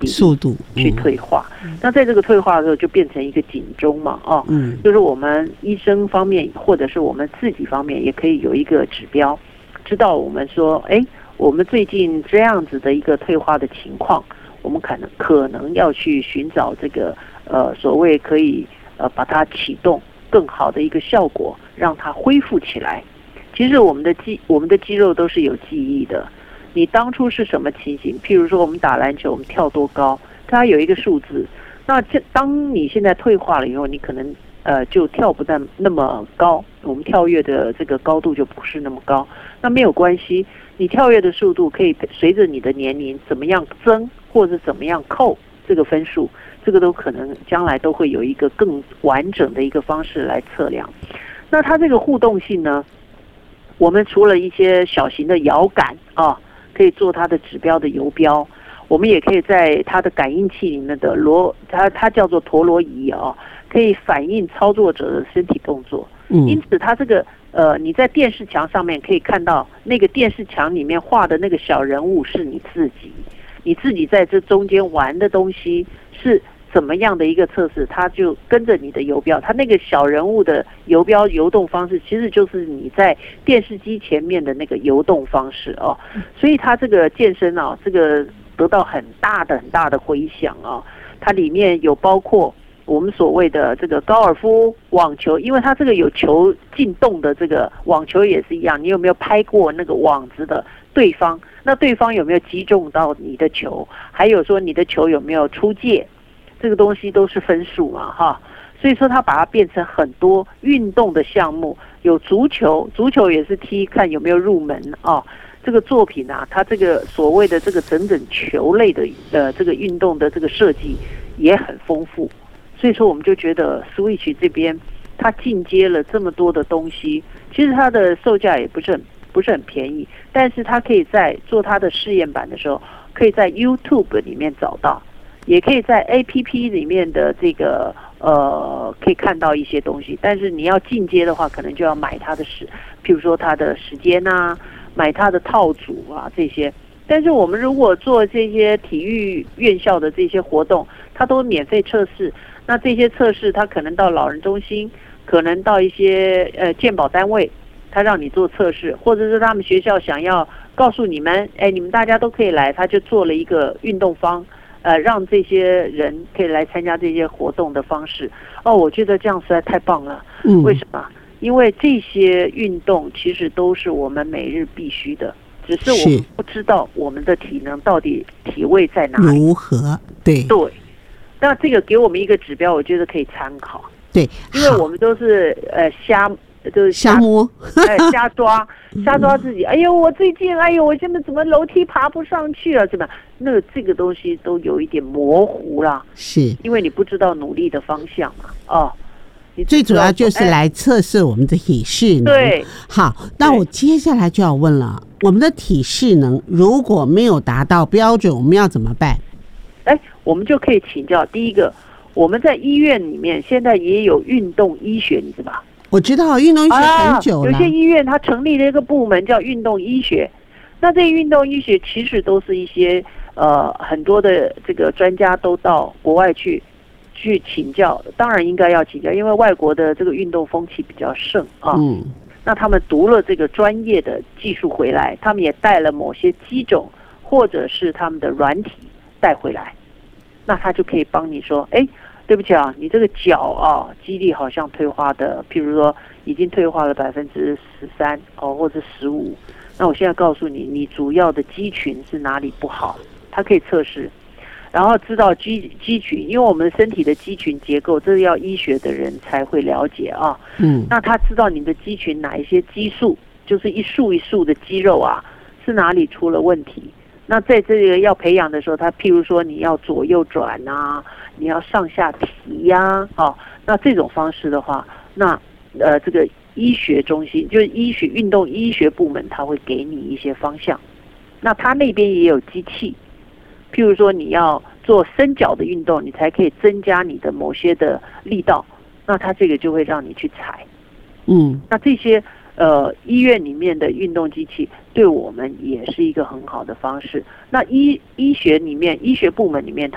速度去退化。那在这个退化的时候，就变成一个警钟嘛，就是我们医生方面或者是我们自己方面也可以有一个指标，知道我们说，我们最近这样子的一个退化的情况，我们可能要去寻找这个所谓可以把它启动更好的一个效果，让它恢复起来。其实我们的肌肉都是有记忆的，你当初是什么情形？譬如说我们打篮球，我们跳多高，它有一个数字。那当你现在退化了以后，你可能就跳不到那么高，我们跳跃的这个高度就不是那么高。那没有关系，你跳跃的速度可以随着你的年龄怎么样增，或者怎么样扣这个分数，这个都可能将来都会有一个更完整的一个方式来测量。那它这个互动性呢，我们除了一些小型的摇杆可以做它的指标的游标，我们也可以在它的感应器里面的它叫做陀螺仪可以反映操作者的身体动作。因此它这个你在电视墙上面可以看到那个电视墙里面画的那个小人物是你自己在这中间玩的东西是怎么样的一个测试，它就跟着你的游标，它那个小人物的游标游动方式其实就是你在电视机前面的那个游动方式所以它这个健身这个得到很大的回响它里面有包括我们所谓的这个高尔夫、网球，因为它这个有球进洞的，这个网球也是一样，你有没有拍过那个网子的对方？那对方有没有击中到你的球？还有说你的球有没有出界？这个东西都是分数嘛，所以说它把它变成很多运动的项目，有足球也是踢，看有没有入门这个作品它这个所谓的这个整球类的这个运动的这个设计也很丰富。所以说我们就觉得 Switch 这边它进阶了这么多的东西，其实它的售价也不是很便宜，但是它可以在做它的试验版的时候，可以在 YouTube 里面找到，也可以在 APP 里面的这个可以看到一些东西。但是你要进阶的话，可能就要买它的譬如说它的时间买它的套组这些。但是我们如果做这些体育院校的这些活动，它都免费测试。那这些测试它可能到老人中心，可能到一些健保单位，他让你做测试，或者是他们学校想要告诉你们，你们大家都可以来，他就做了一个运动坊，让这些人可以来参加这些活动的方式。我觉得这样实在太棒了。为什么？因为这些运动其实都是我们每日必须的，只是我们不知道我们的体能到底体位在哪里， 如何？对。 那这个给我们一个指标，我觉得可以参考。 对， 因为我们都是就是瞎摸， 瞎抓自己。我最近我现在怎么楼梯爬不上去啊？怎么？那这个东西都有一点模糊啦。 是， 因为你不知道努力的方向嘛。 你最主要就是来测试我们的体适能。 对， 好，那我接下来就要问了，我们的体适能如果没有达到标准，我们要怎么办？ 我们就可以请教。第一个，我们在医院里面现在也有运动医学，你知道吧？ 我知道运动医学很久了， 有些医院它成立了一个部门叫运动医学。那这运动医学其实都是一些很多的这个专家都到国外去请教，当然应该要请教，因为外国的这个运动风气比较盛那他们读了这个专业的技术回来，他们也带了某些机种或者是他们的软体带回来，那他就可以帮你说，对不起你这个脚肌力好像退化的，譬如说已经退化了13%或者15%，那我现在告诉你，你主要的肌群是哪里不好，它可以测试，然后知道肌群，因为我们身体的肌群结构，这是要医学的人才会了解那他知道你的肌群哪一些激素，就是一束一束的肌肉是哪里出了问题。那在这个要培养的时候，他譬如说你要左右转你要上下提那这种方式的话，那这个医学中心就是运动医学部门，他会给你一些方向。那他那边也有机器，譬如说你要做伸脚的运动，你才可以增加你的某些的力道，那他这个就会让你去踩。那这些医院里面的运动机器对我们也是一个很好的方式。那医学部门里面